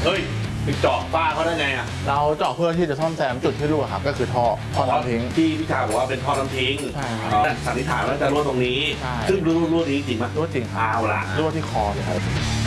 เฮ้ยไปเจาะฝ้าเขาได้ไงอ่ะเราเจาะเพื่อที่จะซ่อมแซมจุดที่รั่วครับก็คือท่อน้ำทิ้งที่พี่ชายบอกว่าเป็นท่อน้ำทิ้งสันนิษฐานว่าจะรั่วตรงนี้ซึ่งรั่วนี้จริงไหมรั่วจริงครับเอาล่ะรั่วที่คอครับ